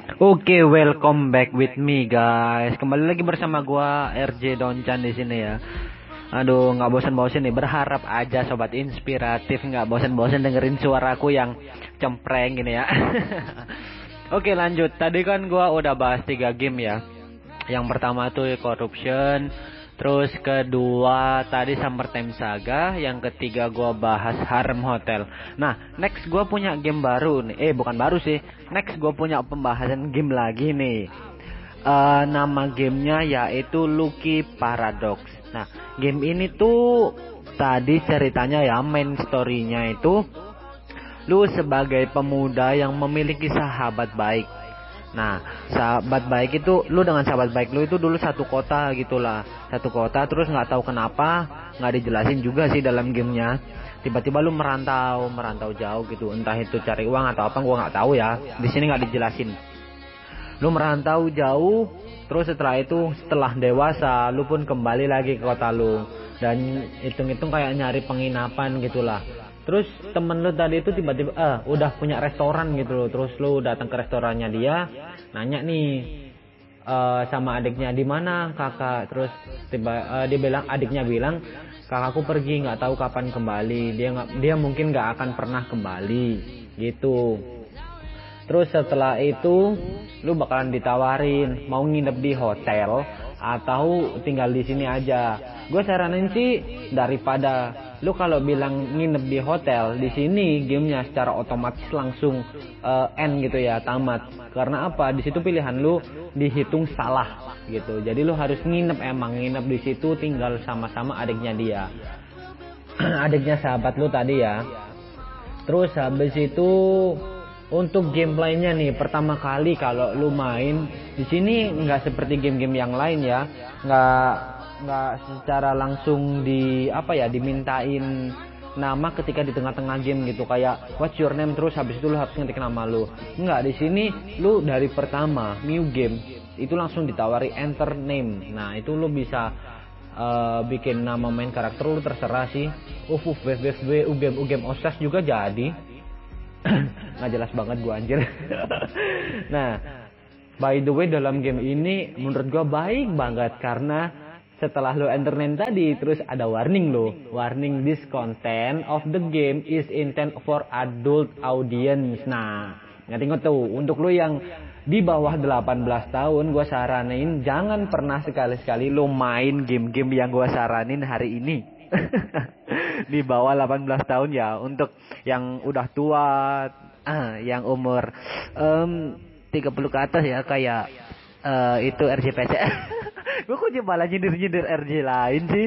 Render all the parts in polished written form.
Oke, welcome back with me guys. Kembali lagi bersama gua RJ Doncan di sini ya. Aduh, nggak bosan-bosan nih. Berharap aja sobat inspiratif nggak bosan-bosan dengerin suaraku yang cempreng gini ya. Oke, lanjut. Tadi kan gua udah bahas 3 game ya. Yang pertama tuh Corruption, terus kedua tadi Summertime Saga, yang ketiga gua bahas Harem Hotel. Nah, next gua punya game baru nih. Bukan baru sih. Next gua punya pembahasan game lagi nih. Nama gamenya yaitu Lucky Paradox. Nah, game ini tuh tadi ceritanya ya, main story-nya itu lu sebagai pemuda yang memiliki sahabat baik. Nah, sahabat baik itu, lu dengan sahabat baik lu itu dulu satu kota gitulah, satu kota, terus nggak tahu kenapa, nggak dijelasin juga sih dalam gamenya. Tiba-tiba lu merantau jauh gitu, entah itu cari uang atau apa, gua nggak tahu ya. Di sini nggak dijelasin. Lu merantau jauh, terus setelah dewasa, lu pun kembali lagi ke kota lu, dan hitung-hitung kayak nyari penginapan gitulah. Terus temen lu tadi itu tiba-tiba udah punya restoran gitu loh. Terus lu datang ke restorannya dia, nanya nih sama adiknya, di mana kakak. Terus adiknya bilang kakakku pergi, nggak tahu kapan kembali. Dia mungkin nggak akan pernah kembali gitu. Terus setelah itu lu bakalan ditawarin mau nginep di hotel atau tinggal di sini aja. Gue saranin sih, daripada lu kalau bilang nginep di hotel, di sini gamenya secara otomatis langsung end gitu ya, tamat. Karena apa? Di situ pilihan lu dihitung salah gitu. Jadi lu harus nginep di situ, tinggal sama-sama adiknya dia. Adiknya sahabat lu tadi ya. Terus habis itu untuk gameplaynya nih, pertama kali kalau lu main di sini nggak seperti game-game yang lain ya, nggak secara langsung dimintain nama ketika di tengah-tengah game gitu, kayak what's your name, terus habis itu lu harus ngetik nama lu. Nggak, di sini lu dari pertama new game itu langsung ditawari enter name. Nah, itu lu bisa bikin nama main karakter lu, terserah sih. Ugem osas juga jadi. Nggak jelas banget gua anjir. Nah, by the way, dalam game ini menurut gua baik banget, karena setelah lo enter name tadi, terus ada warning this content of the game is intended for adult audience. Nah, ingat tuh, untuk lo yang di bawah 18 tahun, gua saranin jangan pernah sekali-sekali lo main game-game yang gua saranin hari ini. Di bawah 18 tahun ya. Untuk yang udah tua, yang umur 30 ke atas ya, kayak itu RJPC. Gue kok malah nyindir RJ lain sih.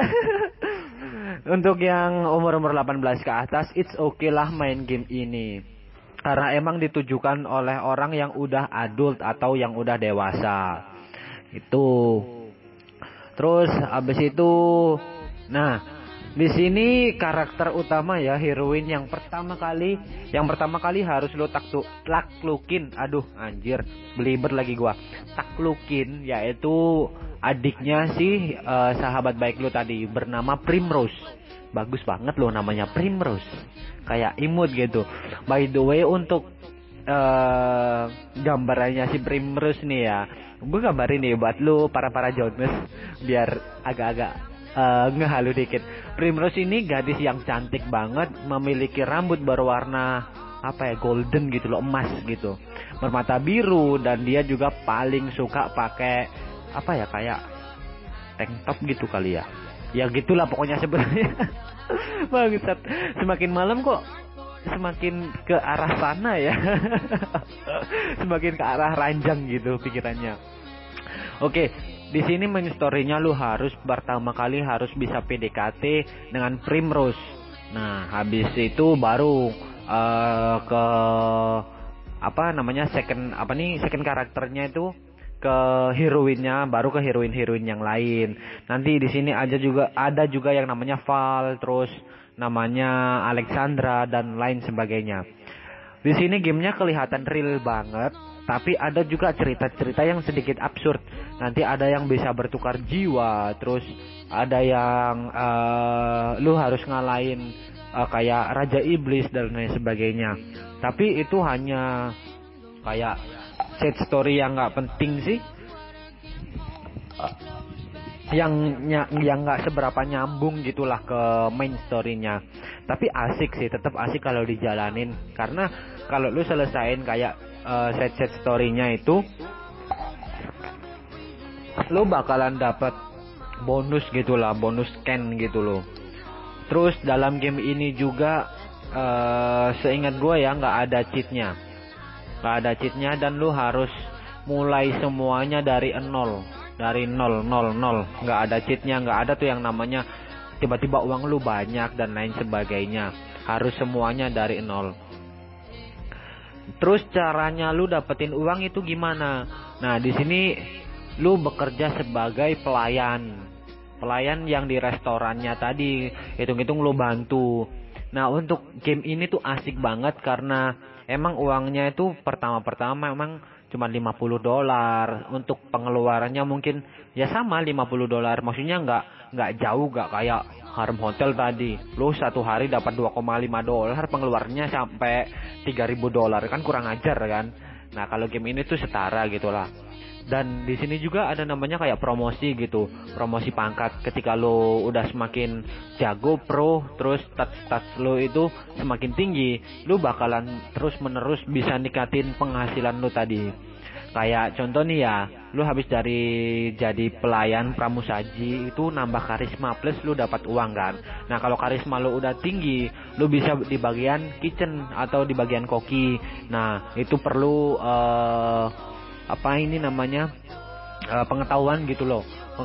Untuk yang umur 18 ke atas, it's okay lah main game ini, karena emang ditujukan oleh orang yang udah adult atau yang udah dewasa itu. Terus abis itu, nah, di sini karakter utama ya, heroin yang pertama kali harus lo taklukin. Aduh anjir, belibet lagi gua. Taklukin, yaitu adiknya si sahabat baik lo tadi, bernama Primrose. Bagus banget lo namanya, Primrose, kayak imut gitu. By the way, untuk gambarannya si Primrose nih ya, gue gambarin nih buat lo para Jones biar agak-agak ngehalu dikit. Primrose ini gadis yang cantik banget, memiliki rambut berwarna golden gitu loh, emas gitu, bermata biru, dan dia juga paling suka pakai kayak tank top gitu kali ya. Ya gitulah pokoknya sebenarnya. Bangsat, semakin malam kok semakin ke arah sana ya. Semakin ke arah ranjang gitu pikirannya. Oke, di sini main story-nya lu pertama kali harus bisa PDKT dengan Primrose. Nah, habis itu baru ke second karakternya itu, ke heroinnya, baru ke heroin yang lain. Nanti di sini ada juga yang namanya Val, terus namanya Alexandra, dan lain sebagainya. Di sini gamenya kelihatan real banget, tapi ada juga cerita-cerita yang sedikit absurd. Nanti ada yang bisa bertukar jiwa, terus ada yang lu harus ngalahin kayak Raja Iblis dan lain sebagainya. Tapi itu hanya kayak side story yang nggak penting sih, yang nggak seberapa nyambung gitulah ke main story-nya. Tapi asik sih, tetap asik kalau dijalanin, karena kalau lu selesain kayak side story-nya itu, lu bakalan dapat bonus gitulah, bonus scan gitu loh. Terus dalam game ini juga seingat gue ya nggak ada cheatnya, dan lu harus mulai semuanya dari nol, nggak ada cheatnya, nggak ada tuh yang namanya tiba-tiba uang lu banyak dan lain sebagainya, harus semuanya dari nol. Terus caranya lu dapetin uang itu gimana? Nah di sini lu bekerja sebagai pelayan yang di restorannya tadi, hitung-hitung lu bantu. Nah untuk game ini tuh asik banget karena emang uangnya itu pertama-pertama emang cuma $50. Untuk pengeluarannya mungkin ya sama $50. Maksudnya nggak jauh, nggak kayak Harem Hotel tadi. Lu satu hari dapat $2,5, pengeluarannya sampai $3.000, kan kurang ajar kan. Nah kalau game ini tuh setara gitulah. Dan di sini juga ada namanya kayak promosi gitu, promosi pangkat. Ketika lo udah semakin jago pro, terus stats lo itu semakin tinggi, lo bakalan terus menerus bisa nikatin penghasilan lo tadi. Kayak contoh nih ya, lo habis dari jadi pelayan pramusaji itu nambah karisma plus lo dapat uang kan. Nah kalau karisma lo udah tinggi, lo bisa di bagian kitchen atau di bagian koki. Nah itu perlu pengetahuan gitu loh,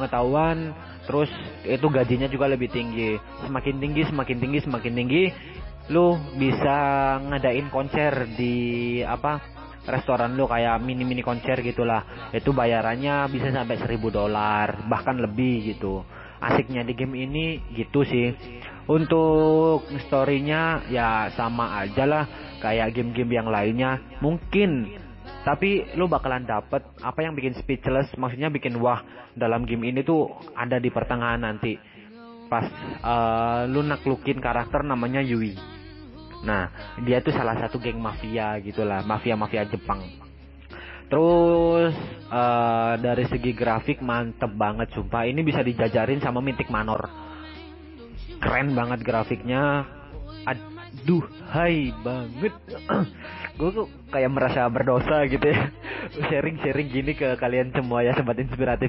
terus itu gajinya juga lebih tinggi, semakin tinggi lu bisa ngadain konser di restoran lu, kayak mini konser gitulah. Itu bayarannya bisa sampai $1.000 bahkan lebih gitu. Asiknya di game ini gitu sih. Untuk storynya ya sama aja lah kayak game-game yang lainnya mungkin, tapi lu bakalan dapet apa yang bikin speechless, maksudnya bikin wah dalam game ini tuh ada di pertengahan nanti pas lu naklukin karakter namanya Yui. Nah dia tuh salah satu geng mafia gitulah, mafia Jepang. Terus dari segi grafik mantep banget sumpah, ini bisa dijajarin sama Mythic Manor, keren banget grafiknya. Aduh, hai banget. Gue tuh kayak merasa berdosa gitu ya, sharing gini ke kalian semua ya sobat inspiratif.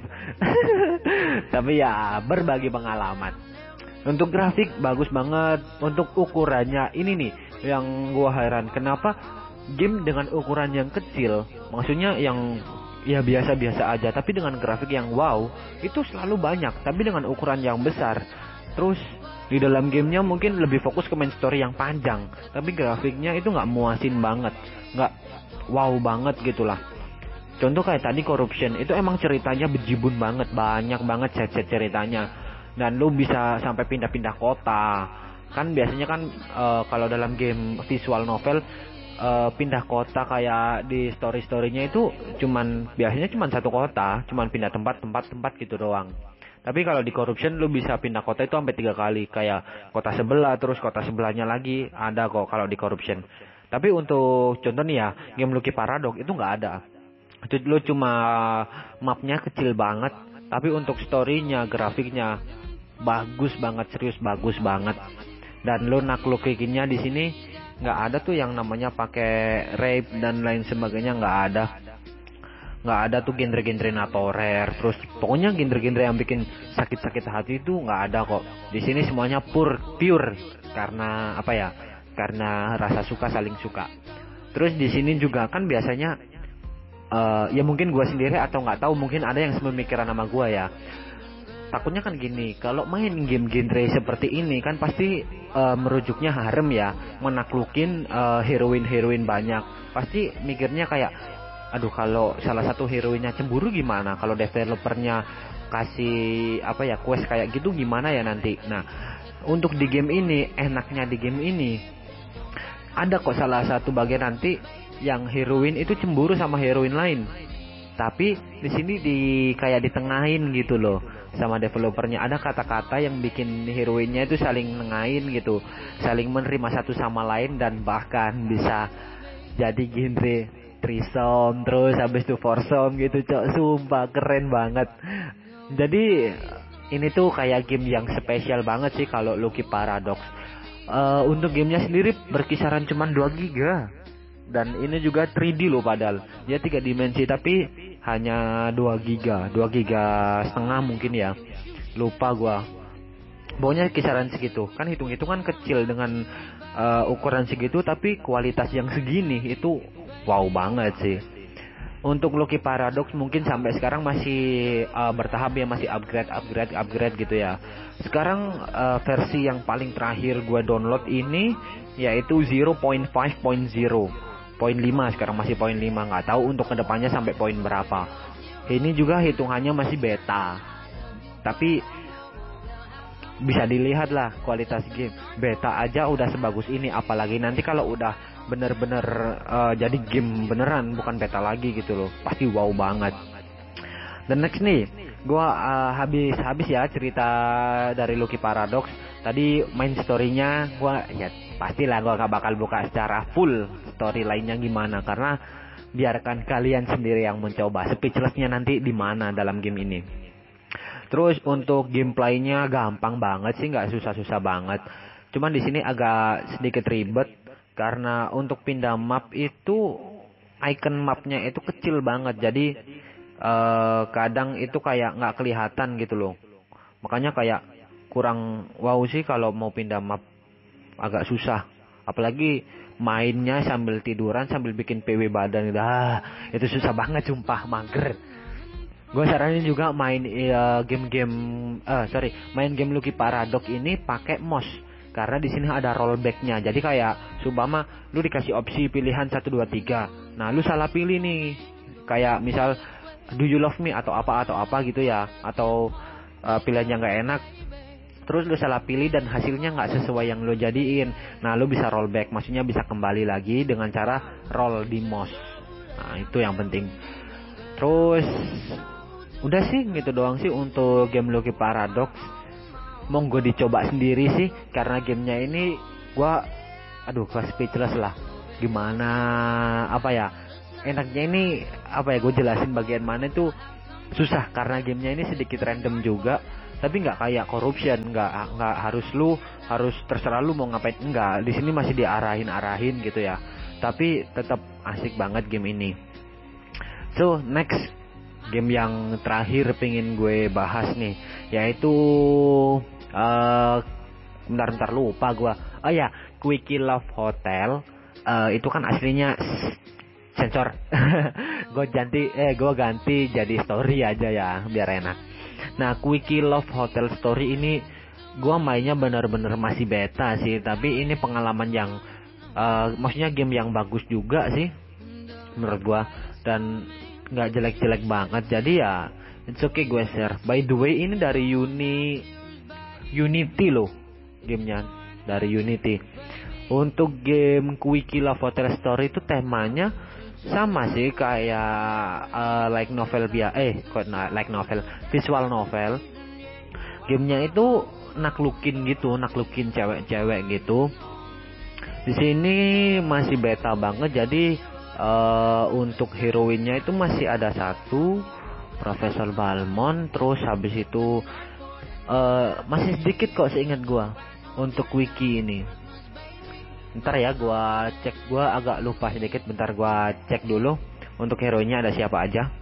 Tapi ya berbagi pengalaman. Untuk grafik bagus banget, untuk ukurannya ini nih yang gue heran, kenapa game dengan ukuran yang kecil, maksudnya yang ya biasa-biasa aja, tapi dengan grafik yang wow itu selalu banyak, tapi dengan ukuran yang besar. Terus di dalam gamenya mungkin lebih fokus ke main story yang panjang, tapi grafiknya itu nggak muasin banget, nggak wow banget gitulah. Contoh kayak tadi Corruption, itu emang ceritanya bejibun banget, banyak banget set ceritanya, dan lu bisa sampai pindah-pindah kota. Kan biasanya kan kalau dalam game visual novel pindah kota kayak di story-storynya itu biasanya cuman satu kota, cuman pindah tempat gitu doang. Tapi kalau di Corruption lu bisa pindah kota itu sampai 3 kali, kayak kota sebelah terus kota sebelahnya lagi ada kok kalau di Corruption. Tapi untuk contoh nih ya, game Lucky Paradox itu nggak ada. Itu lu cuma mapnya kecil banget, tapi untuk storynya, grafiknya bagus banget, serius bagus banget. Dan lu naklukinnya di sini nggak ada tuh yang namanya pakai rape dan lain sebagainya, nggak ada tuh genre-genre natorer, terus pokoknya genre-genre yang bikin sakit hati itu nggak ada kok. Di sini semuanya pure karena karena rasa suka, saling suka. Terus di sini juga kan biasanya ya mungkin gua sendiri atau nggak tahu, mungkin ada yang sepemikiran sama gua ya, takutnya kan gini, kalau main game genre seperti ini kan pasti merujuknya harem ya, menaklukin heroin banyak, pasti mikirnya kayak aduh kalau salah satu heroinnya cemburu gimana, kalau developernya kasih quest kayak gitu gimana ya nanti. Nah untuk di game ini, enaknya di game ini ada kok salah satu bagian nanti yang heroin itu cemburu sama heroin lain, tapi di sini kayak ditengahin gitu loh sama developernya. Ada kata-kata yang bikin heroinnya itu saling nengahin gitu, saling menerima satu sama lain, dan bahkan bisa jadi genre threesome terus habis itu foursome gitu cok, sumpah keren banget. Jadi ini tuh kayak game yang spesial banget sih kalau Lucky Paradox. Untuk gamenya sendiri berkisaran cuman 2 giga. Dan ini juga 3D loh, padahal dia 3 dimensi tapi hanya 2 giga, 2 giga setengah mungkin ya. Lupa gua. Pokoknya kisaran segitu. Kan hitung-hitungan kecil dengan ukuran segitu tapi kualitas yang segini itu wow banget sih. Untuk Lucky Paradox mungkin sampai sekarang masih bertahap ya, masih upgrade gitu ya. Sekarang versi yang paling terakhir gue download ini yaitu 0.5.0. Poin 5 sekarang, masih poin 5, nggak tahu untuk kedepannya sampai poin berapa. Ini juga hitungannya masih beta. Tapi bisa dilihat lah kualitas game. Beta aja udah sebagus ini, apalagi nanti kalau udah bener-bener jadi game beneran, bukan beta lagi gitu loh, pasti wow banget. Dan next nih, gua habis ya cerita dari Lucky Paradox. Tadi main storynya gua ya pastilah gua gak bakal buka secara full story lainnya gimana, karena biarkan kalian sendiri yang mencoba. Speechlessnya nanti di mana dalam game ini. Terus untuk gameplaynya gampang banget sih, nggak susah-susah banget. Cuman di sini agak sedikit ribet karena untuk pindah map itu icon mapnya itu kecil banget. Jadi kadang itu kayak nggak kelihatan gitu loh. Makanya kayak kurang wow sih kalau mau pindah map, agak susah. Apalagi mainnya sambil tiduran sambil bikin PW badan, itu susah banget sumpah, mager. Gue saranin juga main main game Lucky Paradox ini pakai mouse, karena di sini ada rollbacknya. Jadi kayak sumpama lu dikasih opsi pilihan 1 2 3. Nah, lu salah pilih nih. Kayak misal do you love me atau apa gitu ya, atau pilihannya nggak enak. Terus lu salah pilih dan hasilnya nggak sesuai yang lu jadiin. Nah, lu bisa rollback, maksudnya bisa kembali lagi dengan cara roll di mouse. Nah, itu yang penting. Terus udah sih gitu doang sih untuk game Lucky Paradox. Monggo dicoba sendiri sih, karena gamenya ini gua speechless lah. Gimana enaknya ini gue jelasin bagian mana itu susah, karena gamenya ini sedikit random juga. Tapi nggak kayak Corruption, nggak harus terserah lu mau ngapain, enggak. Di sini masih diarahin gitu ya. Tapi tetap asik banget game ini. So next, game yang terakhir pengen gue bahas nih, yaitu bentar lupa gue. Oh ya, Quickie Love Hotel. Itu kan aslinya sensor. gue ganti jadi story aja ya biar enak. Nah, Quickie Love Hotel Story ini gue mainnya bener-bener masih beta sih, tapi ini pengalaman yang maksudnya game yang bagus juga sih menurut gue, dan nggak jelek-jelek banget. Jadi ya it's okay gue share. By the way, ini dari Unity loh, gamenya dari Unity. Untuk game Quickie Love Hotel Story itu temanya sama sih kayak visual novel. Gamenya itu naklukin cewek-cewek gitu. Di sini masih beta banget, jadi untuk heroinnya itu masih ada satu, Profesor Balmond. Terus habis itu masih sedikit kok seingat gua untuk Quickie ini. Ntar ya gua agak lupa sedikit, bentar gua cek dulu untuk heroinnya ada siapa aja.